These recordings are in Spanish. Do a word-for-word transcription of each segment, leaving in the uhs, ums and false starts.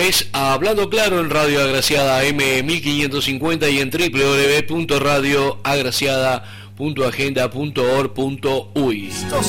es Hablando Claro en Radio Agraciada M mil quinientos cincuenta y en doble u doble u doble u punto radio agraciada punto agenda punto org punto uy.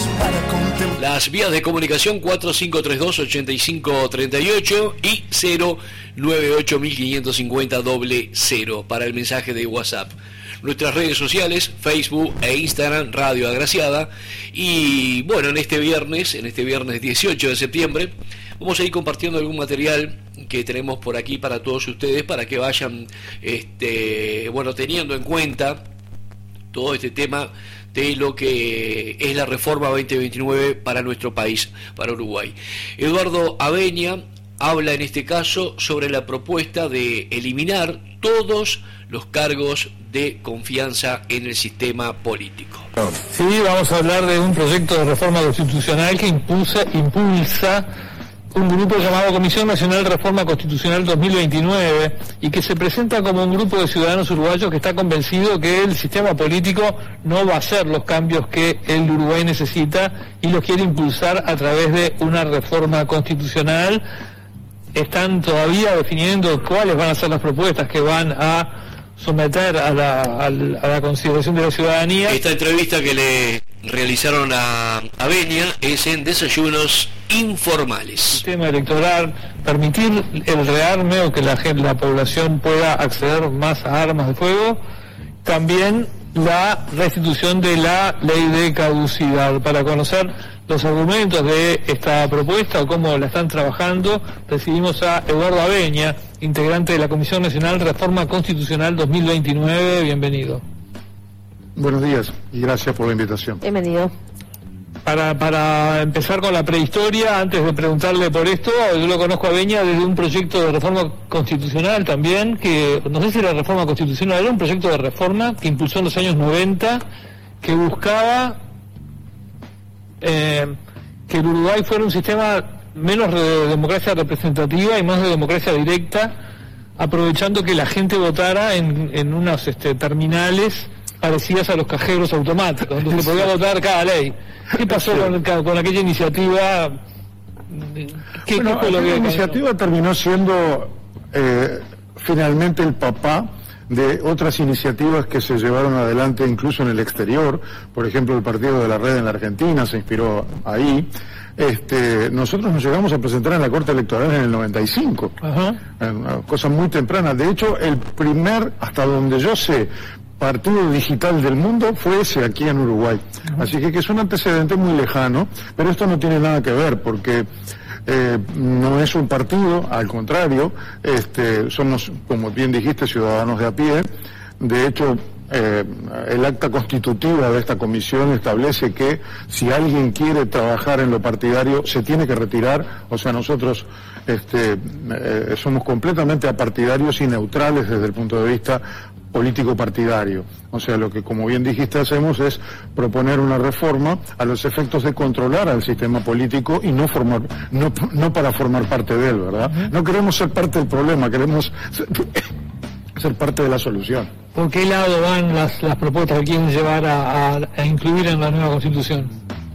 Las vías de comunicación cuatro cinco tres dos, ocho cinco tres ocho y cero nueve ocho quince cincuenta cero para el mensaje de WhatsApp. Nuestras redes sociales, Facebook e Instagram, Radio Agraciada. Y bueno, en este viernes, en este viernes dieciocho de septiembre, vamos a ir compartiendo algún material que tenemos por aquí para todos ustedes, para que vayan este, bueno, teniendo en cuenta todo este tema de lo que es la reforma veinte veintinueve para nuestro país, para Uruguay. Eduardo Abeña habla en este caso sobre la propuesta de eliminar todos los cargos de confianza en el sistema político. Sí, vamos a hablar de un proyecto de reforma constitucional que impulsa, impulsa un grupo llamado Comisión Nacional de Reforma Constitucional dos mil veintinueve y que se presenta como un grupo de ciudadanos uruguayos que está convencido que el sistema político no va a hacer los cambios que el Uruguay necesita y los quiere impulsar a través de una reforma constitucional. Están todavía definiendo cuáles van a ser las propuestas que van a someter a la, a la, a la consideración de la ciudadanía. Esta entrevista que le realizaron a Abeña es en Desayunos Informales. Sistema electoral, permitir el rearme o que la, la población pueda acceder más a armas de fuego. También la restitución de la ley de caducidad. Para conocer los argumentos de esta propuesta o cómo la están trabajando, recibimos a Eduardo Abeña, integrante de la Comisión Nacional de Reforma Constitucional dos mil veintinueve. Bienvenido. Buenos días y gracias por la invitación. Bienvenido. Para, para empezar con la prehistoria, antes de preguntarle por esto, yo lo conozco a Abeña desde un proyecto de reforma constitucional también, que no sé si era reforma constitucional, era un proyecto de reforma que impulsó en los años noventa, que buscaba eh, que el Uruguay fuera un sistema menos de democracia representativa y más de democracia directa, aprovechando que la gente votara en, en unas este, terminales parecidas a los cajeros automáticos, donde se podía votar cada ley. ¿Qué pasó con, con aquella iniciativa? ¿Qué, bueno, ¿qué fue lo que iniciativa cambió? Terminó siendo eh, finalmente el papá de otras iniciativas que se llevaron adelante incluso en el exterior. Por ejemplo, el Partido de la Red en la Argentina se inspiró ahí. Este, nosotros nos llegamos a presentar en la Corte Electoral en el noventa y cinco. Ajá. Una cosa muy temprana. De hecho, el primer, hasta donde yo sé, partido digital del mundo fue ese aquí en Uruguay. Uh-huh. Así que, que es un antecedente muy lejano, pero esto no tiene nada que ver porque eh, no es un partido, al contrario, este, somos, como bien dijiste, ciudadanos de a pie. De hecho, eh, el acta constitutiva de esta comisión establece que si alguien quiere trabajar en lo partidario se tiene que retirar. O sea, nosotros este, eh, somos completamente apartidarios y neutrales desde el punto de vista político partidario. O sea, lo que, como bien dijiste, hacemos es proponer una reforma a los efectos de controlar al sistema político y no formar, no, no para formar parte de él, ¿verdad? Uh-huh. No queremos ser parte del problema, queremos ser, ser parte de la solución. ¿Por qué lado van las, las propuestas que quieren llevar a, a, a incluir en la nueva Constitución?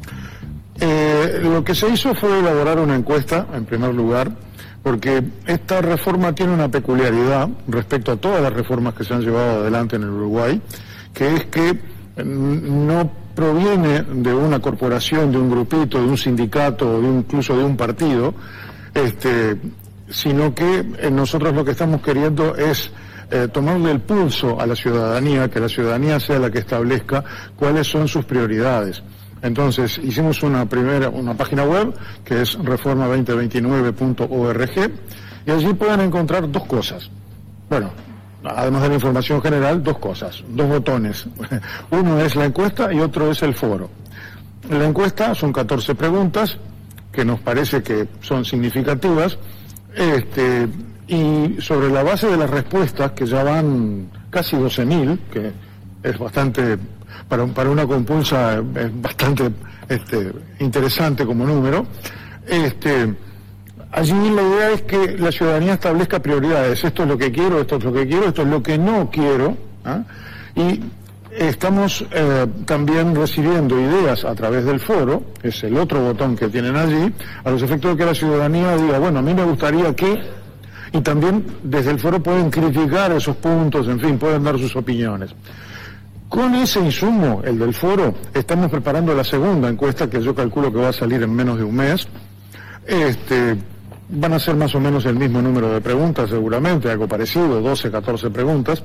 Eh, lo que se hizo fue elaborar una encuesta, en primer lugar, porque esta reforma tiene una peculiaridad respecto a todas las reformas que se han llevado adelante en el Uruguay, que es que no proviene de una corporación, de un grupito, de un sindicato o de un, incluso de un partido, este, sino que nosotros lo que estamos queriendo es eh, tomarle el pulso a la ciudadanía, que la ciudadanía sea la que establezca cuáles son sus prioridades. Entonces, hicimos una primera, una página web, que es reforma veinte veintinueve punto org, y allí pueden encontrar dos cosas. Bueno, además de la información general, dos cosas, dos botones. Uno es la encuesta y otro es el foro. La encuesta son catorce preguntas, que nos parece que son significativas, este, y sobre la base de las respuestas, que ya van casi doce mil, que es bastante... Para, para una compulsa es bastante este, interesante como número. Este, allí la idea es que la ciudadanía establezca prioridades. Esto es lo que quiero, esto es lo que quiero, esto es lo que no quiero. ¿Ah? Y estamos eh, también recibiendo ideas a través del foro, que es el otro botón que tienen allí, a los efectos de que la ciudadanía diga, bueno, a mí me gustaría que y también desde el foro pueden criticar esos puntos, en fin, pueden dar sus opiniones. Con ese insumo, el del foro, estamos preparando la segunda encuesta, que yo calculo que va a salir en menos de un mes. Este, van a ser más o menos el mismo número de preguntas, seguramente, algo parecido, doce, catorce preguntas.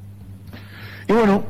Y bueno,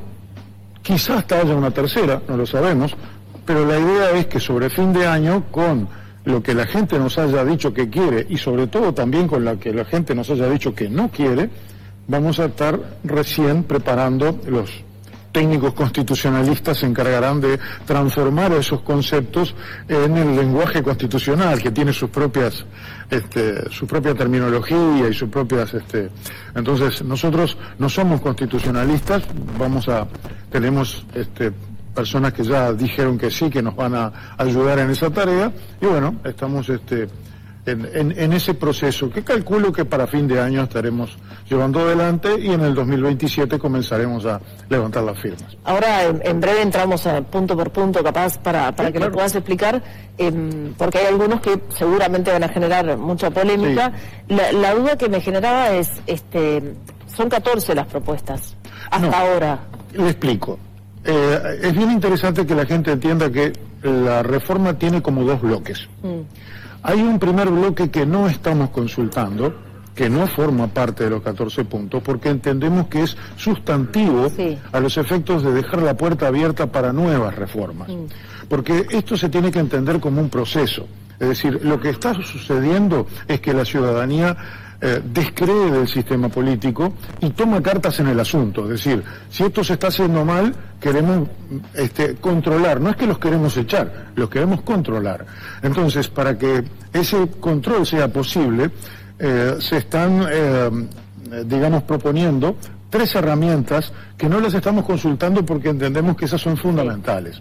quizás hasta haya una tercera, no lo sabemos, pero la idea es que sobre fin de año, con lo que la gente nos haya dicho que quiere, y sobre todo también con lo que la gente nos haya dicho que no quiere, vamos a estar recién preparando los técnicos constitucionalistas se encargarán de transformar esos conceptos en el lenguaje constitucional, que tiene sus propias, este, su propia terminología y sus propias, este, entonces nosotros no somos constitucionalistas, vamos a, tenemos, este, personas que ya dijeron que sí, que nos van a ayudar en esa tarea, y bueno, estamos, este, En, en, en ese proceso, que calculo que para fin de año estaremos llevando adelante y en el dos mil veintisiete comenzaremos a levantar las firmas. Ahora, en, en breve entramos a punto por punto, capaz, para, para sí, que claro. lo puedas explicar, eh, porque hay algunos que seguramente van a generar mucha polémica. Sí. La, la duda que me generaba es, este, son catorce las propuestas, hasta no, ahora. Le explico. Eh, es bien interesante que la gente entienda que la reforma tiene como dos bloques. Mm. Hay un primer bloque que no estamos consultando, que no forma parte de los catorce puntos, porque entendemos que es sustantivo sí. a los efectos de dejar la puerta abierta para nuevas reformas. Mm. Porque esto se tiene que entender como un proceso. Es decir, lo que está sucediendo es que la ciudadanía eh, descree del sistema político y toma cartas en el asunto. Es decir, si esto se está haciendo mal, queremos este, controlar. No es que los queremos echar, los queremos controlar. Entonces, para que ese control sea posible, eh, se están, eh, digamos, proponiendo tres herramientas que no las estamos consultando porque entendemos que esas son fundamentales.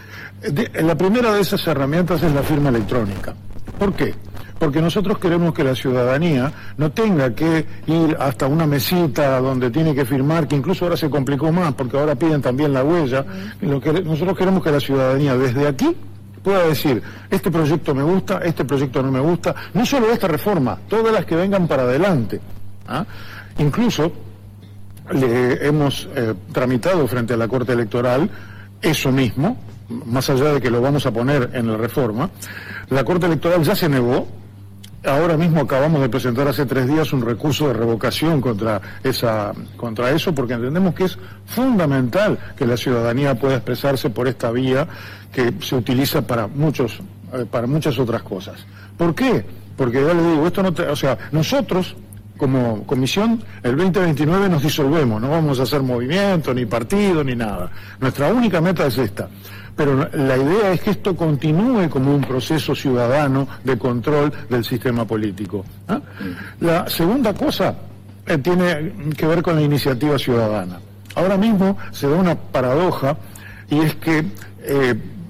De, la primera de esas herramientas es la firma electrónica. ¿Por qué? Porque nosotros queremos que la ciudadanía no tenga que ir hasta una mesita donde tiene que firmar, que incluso ahora se complicó más porque ahora piden también la huella. Uh-huh. Lo que nosotros queremos que la ciudadanía desde aquí pueda decir, este proyecto me gusta, este proyecto no me gusta, no solo esta reforma, todas las que vengan para adelante. ¿Ah? Incluso le hemos eh, tramitado frente a la Corte Electoral eso mismo, más allá de que lo vamos a poner en la reforma. La Corte Electoral ya se negó. Ahora mismo acabamos de presentar hace tres días un recurso de revocación contra esa, contra eso, porque entendemos que es fundamental que la ciudadanía pueda expresarse por esta vía que se utiliza para muchos, eh, para muchas otras cosas. ¿Por qué? Porque ya le digo, esto no, te, o sea, nosotros como comisión el veinte veintinueve nos disolvemos, no vamos a hacer movimiento, ni partido, ni nada. Nuestra única meta es esta. Pero la idea es que esto continúe como un proceso ciudadano de control del sistema político. ¿Ah? La segunda cosa eh, tiene que ver con la iniciativa ciudadana. Ahora mismo se da una paradoja, y es que eh,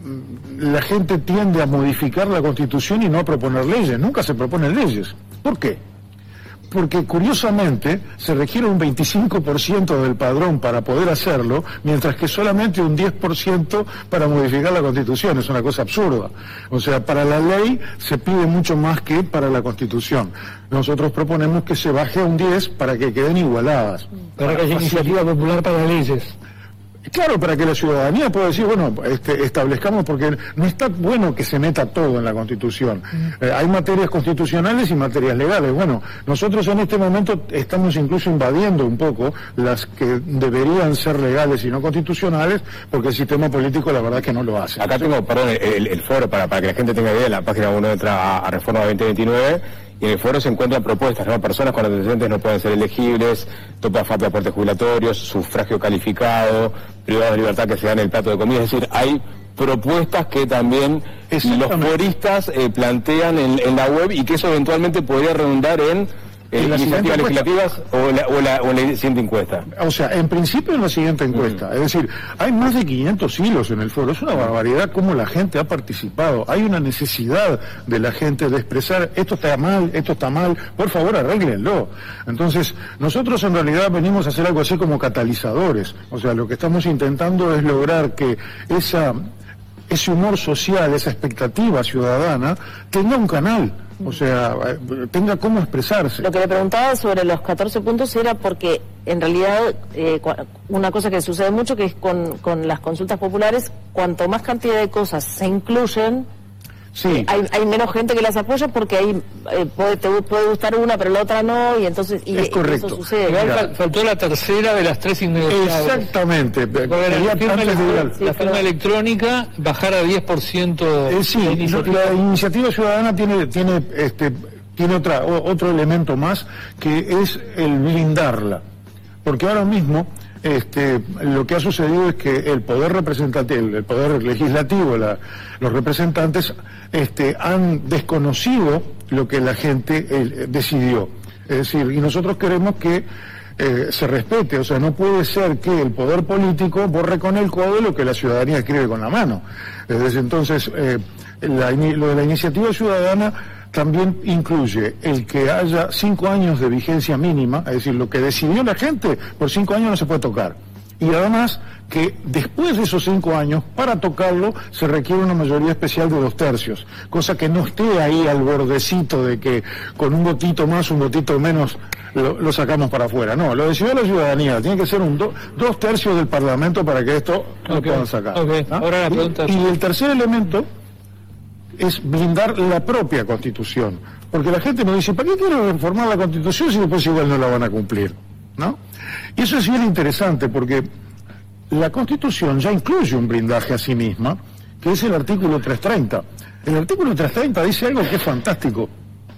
la gente tiende a modificar la Constitución y no a proponer leyes. Nunca se proponen leyes. ¿Por qué? Porque curiosamente se requiere un veinticinco por ciento del padrón para poder hacerlo, mientras que solamente un diez por ciento para modificar la Constitución. Es una cosa absurda. O sea, para la ley se pide mucho más que para la Constitución. Nosotros proponemos que se baje a un diez para que queden igualadas. Para, para que haya iniciativa popular para leyes. Claro, para que la ciudadanía pueda decir, bueno, este, establezcamos, porque no está bueno que se meta todo en la Constitución. Mm. Eh, hay materias constitucionales y materias legales. Bueno, nosotros en este momento estamos incluso invadiendo un poco las que deberían ser legales y no constitucionales, porque el sistema político la verdad es que no lo hace. Acá tengo, perdón, el, el foro, para, para que la gente tenga idea, la página uno entra a, a Reforma veinte veintinueve, y en el foro se encuentran propuestas, ¿no? Personas con antecedentes no pueden ser elegibles, tope a F A P de aportes jubilatorios, sufragio calificado, privados de libertad que se dan el plato de comida. Es decir, hay propuestas que también los foristas eh, plantean en, en la web, y que eso eventualmente podría redundar en Eh, iniciativas legislativas o la, o, la, o la siguiente encuesta. O sea, en principio en la siguiente encuesta. Mm. Es decir, hay más de quinientos hilos en el foro. Es una barbaridad cómo la gente ha participado. Hay una necesidad de la gente de expresar, esto está mal, esto está mal, por favor arréglenlo. Entonces, nosotros en realidad venimos a hacer algo así como catalizadores. O sea, lo que estamos intentando es lograr que esa ese humor social, esa expectativa ciudadana, tenga un canal, o sea, tenga cómo expresarse. Lo que le preguntaba sobre los catorce puntos era porque, en realidad, eh, una cosa que sucede mucho, que es con, con las consultas populares, cuanto más cantidad de cosas se incluyen, sí. hay, hay menos gente que las apoya porque hay, eh, puede, te puede gustar una pero la otra no, y entonces y, es correcto. Y eso sucede. Igual faltó la tercera de las tres innegociables. Exactamente. La firma, la, sí, la firma electrónica bajar a diez por ciento. Eh, sí, iniciativa. La iniciativa ciudadana tiene tiene este tiene otra o, otro elemento más, que es el blindarla, porque ahora mismo Este, lo que ha sucedido es que el poder representativo, el poder legislativo, la, los representantes este, han desconocido lo que la gente eh, decidió. Es decir, y nosotros queremos que eh, se respete, o sea, no puede ser que el poder político borre con el codo lo que la ciudadanía escribe con la mano. Desde entonces, eh, la, lo de la iniciativa ciudadana también incluye el que haya cinco años de vigencia mínima, es decir, lo que decidió la gente por cinco años no se puede tocar. Y además que después de esos cinco años, para tocarlo, se requiere una mayoría especial de dos tercios, cosa que no esté ahí al bordecito de que con un votito más, un votito menos, lo, lo sacamos para afuera. No, lo decidió la ciudadanía, tiene que ser un do, dos tercios del Parlamento para que esto lo okay. puedan sacar. Okay. ¿Ah? Ahora la pregunta y, y el tercer elemento es blindar la propia Constitución, porque la gente nos dice, ¿para qué quiero reformar la Constitución si después igual no la van a cumplir? ¿No? Y eso es bien interesante, porque la Constitución ya incluye un blindaje a sí misma, que es el artículo trescientos treinta. El artículo trescientos treinta dice algo que es fantástico.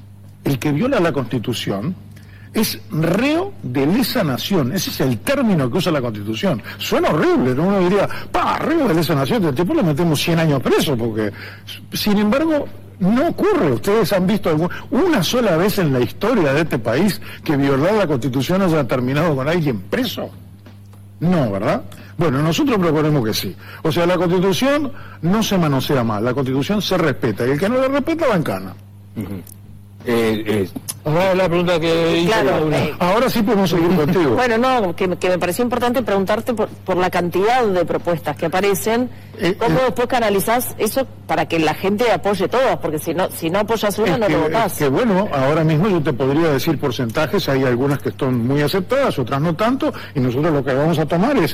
El que viola la Constitución es reo de lesa nación. Ese es el término que usa la Constitución. Suena horrible, ¿no? Uno diría, pa, reo de lesa nación, este tipo le metemos cien años preso, porque, sin embargo, no ocurre. Ustedes han visto algún, una sola vez en la historia de este país que violar la Constitución haya terminado con alguien preso. No, ¿verdad? Bueno, nosotros proponemos que sí. O sea, la Constitución no se manosea más, la Constitución se respeta, y el que no la respeta va en cana. Uh-huh. Eh, eh, ahora la pregunta que hizo claro, eh, ahora sí podemos seguir contigo. Bueno, no, que, que me pareció importante preguntarte por, por la cantidad de propuestas que aparecen, eh, cómo eh, después canalizás eso para que la gente apoye todas, porque si no si no apoyas una no que, te votás. Es que bueno, ahora mismo yo te podría decir porcentajes, hay algunas que están muy aceptadas, otras no tanto, y nosotros lo que vamos a tomar es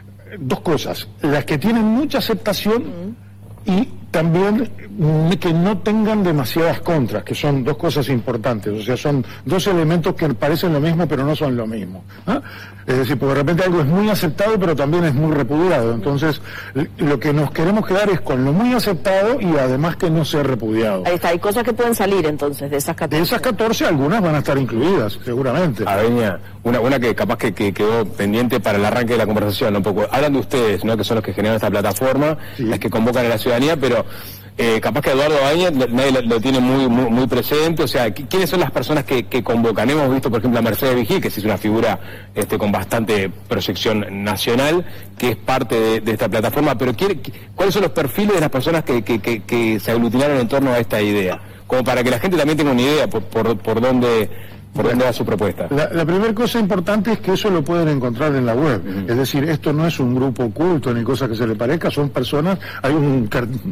dos cosas, las que tienen mucha aceptación uh-huh. y también que no tengan demasiadas contras, que son dos cosas importantes, o sea, son dos elementos que parecen lo mismo pero no son lo mismo, ¿eh? Es decir, porque de repente algo es muy aceptado pero también es muy repudiado, entonces lo que nos queremos quedar es con lo muy aceptado y además que no sea repudiado. Ahí está, hay cosas que pueden salir entonces de esas catorce. De esas catorce algunas van a estar incluidas, seguramente. Aveña, una, una que capaz que, que quedó pendiente para el arranque de la conversación, un poco, hablan de ustedes, ¿no? Que son los que generan esta plataforma, sí. las que convocan a la ciudadanía, pero Eh, capaz que Eduardo Bañez nadie lo, lo tiene muy, muy muy presente, o sea, ¿quiénes son las personas que, que convocan? Hemos visto, por ejemplo, a Mercedes Vigil, que sí es una figura este, con bastante proyección nacional, que es parte de, de esta plataforma, pero ¿quiere, ¿cuáles son los perfiles de las personas que, que, que, que se aglutinaron en torno a esta idea? Como para que la gente también tenga una idea por, por, por dónde... ¿Por dónde va su propuesta? La, la primera cosa importante es que eso lo pueden encontrar en la web. Uh-huh. Es decir, esto no es un grupo oculto ni cosa que se le parezca, son personas, hay un,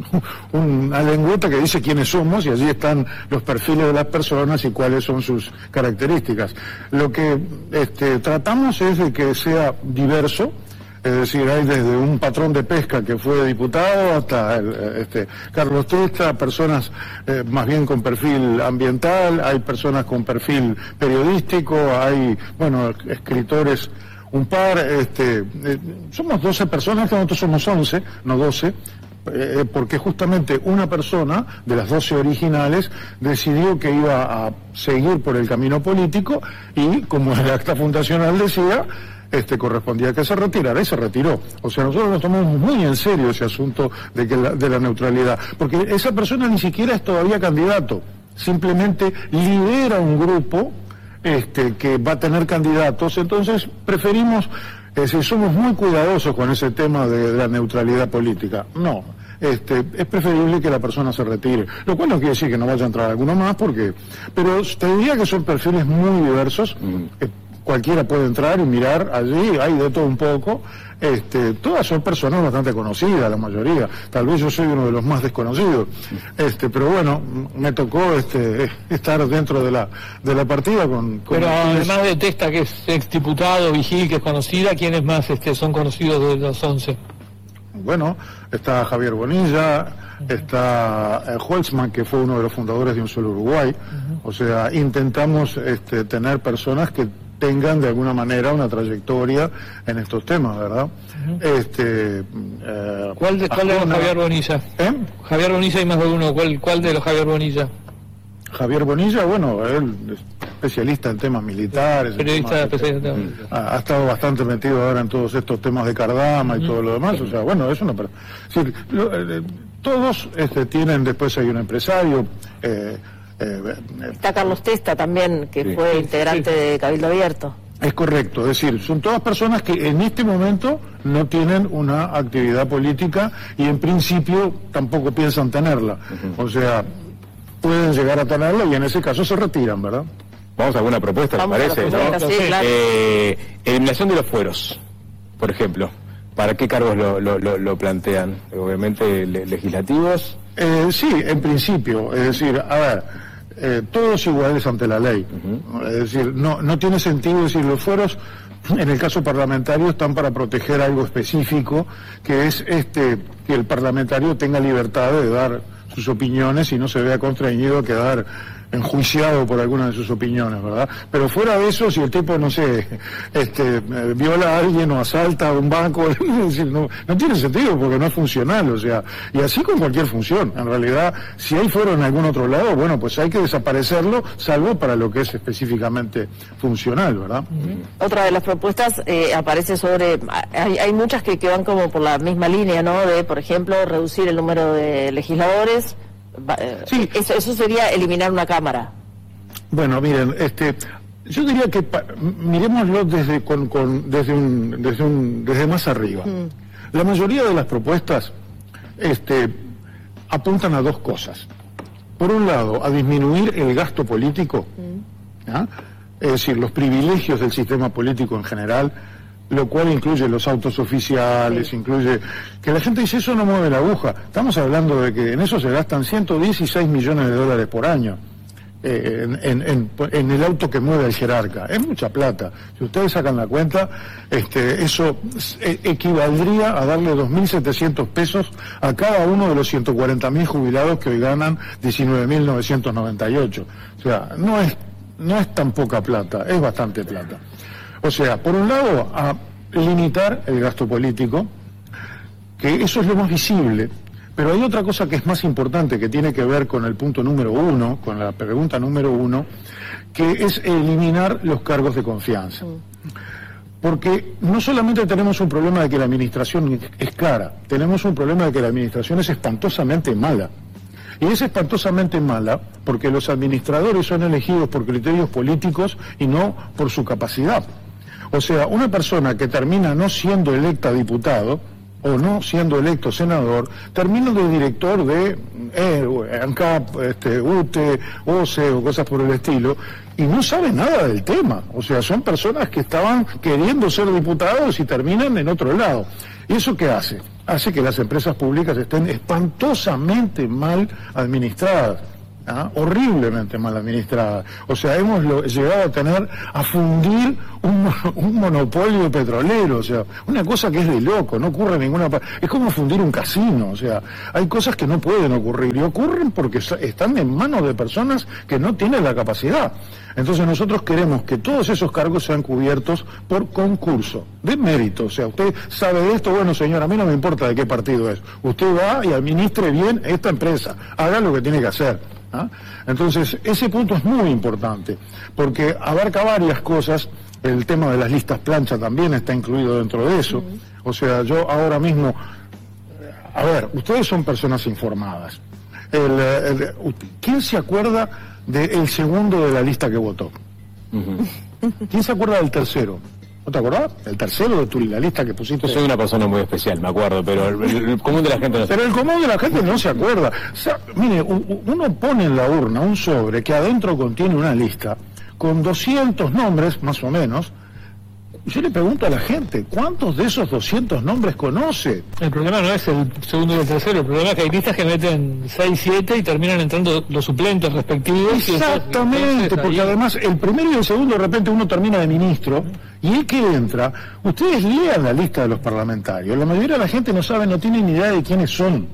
una lengüeta que dice quiénes somos y allí están los perfiles de las personas y cuáles son sus características. Lo que este, tratamos es de que sea diverso. Es decir, hay desde un patrón de pesca que fue diputado hasta el, este, Carlos Testa, personas eh, más bien con perfil ambiental, hay personas con perfil periodístico, hay, bueno, escritores un par, este, eh, somos doce personas, nosotros somos once, no doce, eh, porque justamente una persona de las doce originales decidió que iba a seguir por el camino político y, como el acta fundacional decía, este correspondía que se retirara y se retiró. O sea, nosotros nos tomamos muy en serio ese asunto de que la, de la neutralidad, porque esa persona ni siquiera es todavía candidato, simplemente lidera un grupo este que va a tener candidatos, entonces preferimos, es decir, somos muy cuidadosos con ese tema de, de la neutralidad política. No, este es preferible que la persona se retire, lo cual no quiere decir que no vaya a entrar alguno más, porque, pero te diría que son perfiles muy diversos. Mm. eh, cualquiera puede entrar y mirar allí, hay de todo un poco. Este, todas son personas bastante conocidas, la mayoría. Tal vez yo soy uno de los más desconocidos. Este, pero bueno, me tocó este, estar dentro de la de la partida con. con pero quienes... además de Testa, que es exdiputado, Vigil, que es conocida, ¿quiénes más este, son conocidos de los once? Bueno, está Javier Bonilla, está eh, Holtzman, que fue uno de los fundadores de Un Solo Uruguay. Uh-huh. O sea, intentamos este, tener personas que tengan de alguna manera una trayectoria en estos temas, ¿verdad? Uh-huh. Este, eh, ¿Cuál de, cuál de los Javier Bonilla? ¿Eh? Javier Bonilla hay más de uno. ¿Cuál, cuál de los Javier Bonilla? Javier Bonilla, bueno, él es especialista en temas militares. Periodista especialista. Ha, ha estado bastante metido ahora en todos estos temas de Cardama uh-huh. y todo lo demás. O sea, bueno, es una... Sí, lo, eh, todos este, tienen, después hay un empresario... Eh, Eh, Está Carlos Testa también, que sí. fue integrante sí. de Cabildo Abierto. Es correcto, es decir, son todas personas que en este momento no tienen una actividad política y en principio tampoco piensan tenerla. Uh-huh. O sea, pueden llegar a tenerla y en ese caso se retiran, ¿verdad? Vamos a alguna propuesta, ¿te parece? Propuesta, ¿no? sí, claro. eh, eliminación de los fueros, por ejemplo. ¿Para qué cargos lo, lo, lo, lo plantean? Obviamente le, legislativos. Eh, sí, en principio, es decir, a ver, eh, todos iguales ante la ley. Uh-huh. Es decir, no, no tiene sentido decir los fueros, en el caso parlamentario, están para proteger algo específico, que es este que el parlamentario tenga libertad de dar sus opiniones y no se vea constreñido a quedar enjuiciado por alguna de sus opiniones, ¿verdad? Pero fuera de eso, si el tipo, no sé, este, viola a alguien o asalta a un banco, no, no tiene sentido porque no es funcional, o sea, y así con cualquier función. En realidad, si hay fuero en algún otro lado, bueno, pues hay que desaparecerlo, salvo para lo que es específicamente funcional, ¿verdad? Uh-huh. Otra de las propuestas eh, aparece sobre, hay, hay muchas que, que van como por la misma línea, ¿no? De, por ejemplo, reducir el número de legisladores. Sí. Eso, eso sería eliminar una cámara. Bueno, miren, este, yo diría que pa, miremoslo desde con, con desde un desde un desde más arriba. Mm. La mayoría de las propuestas, este, apuntan a dos cosas. Por un lado, a disminuir el gasto político, mm. ¿ah? Es decir, los privilegios del sistema político en general, lo cual incluye los autos oficiales, sí. incluye... Que la gente dice, eso no mueve la aguja. Estamos hablando de que en eso se gastan ciento dieciséis millones de dólares por año, eh, en, en, en, en el auto que mueve el jerarca. Es mucha plata. Si ustedes sacan la cuenta, este, eso equivaldría a darle dos mil setecientos pesos a cada uno de los ciento cuarenta mil jubilados que hoy ganan diecinueve mil novecientos noventa y ocho. O sea, no es, no es tan poca plata, es bastante plata. O sea, por un lado, a limitar el gasto político, que eso es lo más visible, pero hay otra cosa que es más importante, que tiene que ver con el punto número uno, con la pregunta número uno, que es eliminar los cargos de confianza. Porque no solamente tenemos un problema de que la administración es cara, tenemos un problema de que la administración es espantosamente mala. Y es espantosamente mala porque los administradores son elegidos por criterios políticos y no por su capacidad. O sea, una persona que termina no siendo electa diputado o no siendo electo senador, termina de director de eh, ANCAP, este, U T E, O C E o cosas por el estilo, y no sabe nada del tema. O sea, son personas que estaban queriendo ser diputados y terminan en otro lado. ¿Y eso qué hace? Hace que las empresas públicas estén espantosamente mal administradas. ¿Ah? Horriblemente mal administrada. O sea, hemos lo, llegado a tener, a fundir un, un monopolio petrolero, o sea, una cosa que es de loco, no ocurre en ninguna parte. Es como fundir un casino, o sea, hay cosas que no pueden ocurrir, y ocurren porque están en manos de personas que no tienen la capacidad. Entonces nosotros queremos que todos esos cargos sean cubiertos por concurso, de mérito. O sea, usted sabe de esto, bueno señor, a mí no me importa de qué partido es. Usted va y administre bien esta empresa, haga lo que tiene que hacer. ¿Ah? Entonces, ese punto es muy importante, porque abarca varias cosas. El tema de las listas plancha también está incluido dentro de eso. Uh-huh. O sea, yo ahora mismo, a ver, ustedes son personas informadas. El, el, ¿Quién se acuerda del segundo de la lista que votó? Uh-huh. ¿Quién se acuerda del tercero? ¿No te acordás? El tercero de tu, la lista que pusiste. Yo soy una persona muy especial, me acuerdo, pero el, el, el común de la gente no se Pero el común de la gente no se acuerda. O sea, mire, uno pone en la urna un sobre que adentro contiene una lista con doscientos nombres, más o menos. Yo le pregunto a la gente, ¿cuántos de esos doscientos nombres conoce? El problema no es el segundo y el tercero, el problema es que hay listas que meten seis, siete y terminan entrando los suplentes respectivos. Exactamente, entonces, porque ahí... además el primero y el segundo de repente uno termina de ministro, y el que entra, ustedes lean la lista de los parlamentarios, la mayoría de la gente no sabe, no tiene ni idea de quiénes son.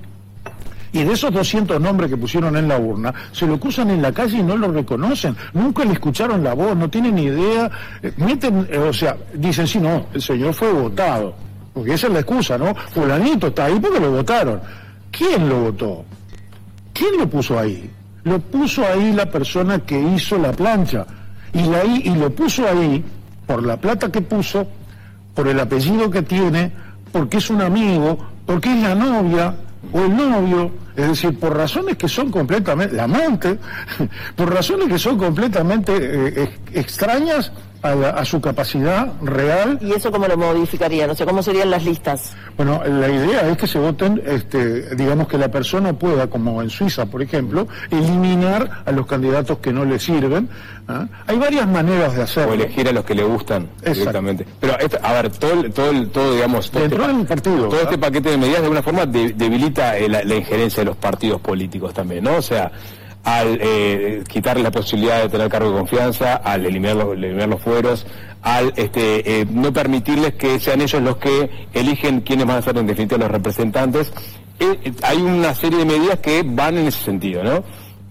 Y de esos doscientos nombres que pusieron en la urna, se lo cruzan en la calle y no lo reconocen. Nunca le escucharon la voz, no tienen ni idea. Eh, meten, eh, o sea, dicen, sí, no, el señor fue votado. Porque esa es la excusa, ¿no? Fulanito está ahí porque lo votaron. ¿Quién lo votó? ¿Quién lo puso ahí? Lo puso ahí la persona que hizo la plancha. Y, la, y lo puso ahí por la plata que puso, por el apellido que tiene, porque es un amigo, porque es la novia o el novio, es decir, por razones que son completamente, la amante, por razones que son completamente eh, extrañas a, la, a su capacidad real. ¿Y eso cómo lo modificarían? O sea, ¿cómo serían las listas? Bueno, la idea es que se voten, este, digamos que la persona pueda, como en Suiza, por ejemplo, eliminar a los candidatos que no le sirven. ¿Ah? Hay varias maneras de hacerlo. O elegir a los que le gustan. Exacto. Directamente. Pero, esto, a ver, todo, todo, todo digamos... Todo Dentro este, del partido. Todo ¿verdad? Este paquete de medidas, de alguna forma, de, debilita eh, la, la injerencia de los partidos políticos también, ¿no? O sea, al eh, quitarle la posibilidad de tener cargo de confianza, al eliminar los, eliminar los fueros, al este, eh, no permitirles que sean ellos los que eligen quiénes van a ser en definitiva los representantes. Eh, eh, hay una serie de medidas que van en ese sentido, ¿no?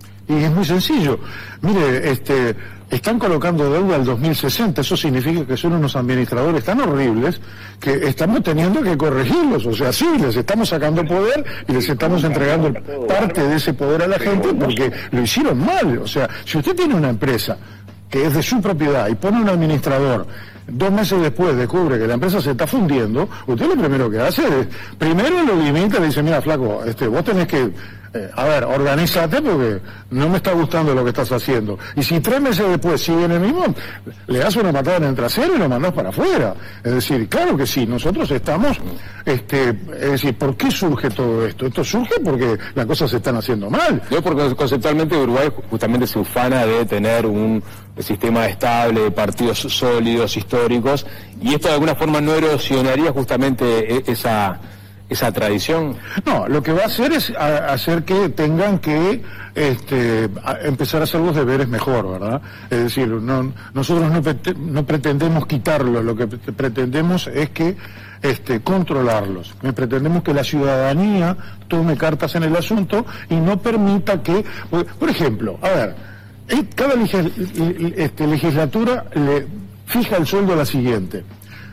Y es muy sencillo. Mire, este, están colocando deuda al dos mil sesenta, eso significa que son unos administradores tan horribles que estamos teniendo que corregirlos, o sea, sí, les estamos sacando poder y les estamos entregando parte de ese poder a la gente porque lo hicieron mal. O sea, si usted tiene una empresa que es de su propiedad y pone un administrador, dos meses después descubre que la empresa se está fundiendo, usted lo primero que hace es, primero lo limita y le dice, mira, flaco, este, vos tenés que, eh, a ver, organízate porque no me está gustando lo que estás haciendo. Y si tres meses después sigue en el mismo, le das una patada en el trasero y lo mandás para afuera. Es decir, claro que sí, nosotros estamos, este, es decir, ¿por qué surge todo esto? Esto surge porque las cosas se están haciendo mal. Yo porque conceptualmente Uruguay justamente se ufana de tener un sistema estable, de partidos sólidos, históricos, y esto de alguna forma no erosionaría justamente esa esa tradición. No, lo que va a hacer es a, hacer que tengan que este, a empezar a hacer los deberes mejor, ¿verdad? Es decir, no, nosotros no, no pretendemos quitarlos, lo que pretendemos es que este, controlarlos. Pretendemos que la ciudadanía tome cartas en el asunto y no permita que, por ejemplo, a ver, cada legis, este, legislatura le fija el sueldo a la siguiente.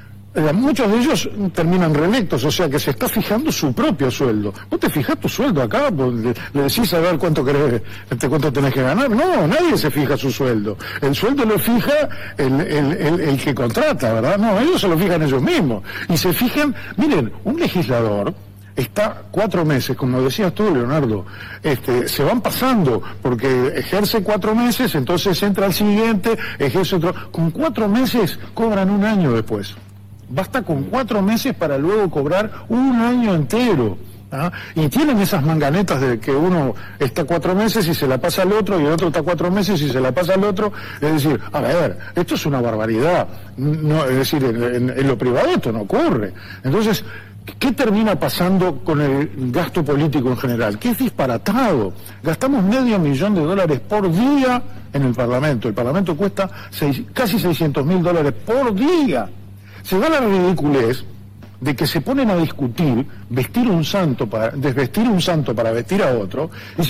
Muchos de ellos terminan reelectos, o sea que se está fijando su propio sueldo. ¿Vos te fijás tu sueldo acá? Le, le decís a ver cuánto querés, este, cuánto tenés que ganar. No, nadie se fija su sueldo. El sueldo lo fija el, el, el, el que contrata, ¿verdad? No, ellos se lo fijan ellos mismos. Y se fijan, miren, un legislador está cuatro meses, como decías tú, Leonardo, este, se van pasando, porque ejerce cuatro meses, entonces entra al siguiente, ejerce otro. Con cuatro meses cobran un año después. Basta con cuatro meses para luego cobrar un año entero. ¿Ah? Y tienen esas manganetas de que uno está cuatro meses y se la pasa al otro, y el otro está cuatro meses y se la pasa al otro. Es decir, a ver, esto es una barbaridad. No, es decir, en, en, en lo privado esto no ocurre. Entonces, ¿qué termina pasando con el gasto político en general? Que es disparatado. Gastamos medio millón de dólares por día en el Parlamento. El Parlamento cuesta seis, casi seiscientos mil dólares por día. Se da la ridiculez de que se ponen a discutir vestir un santo para desvestir un santo para vestir a otro. Y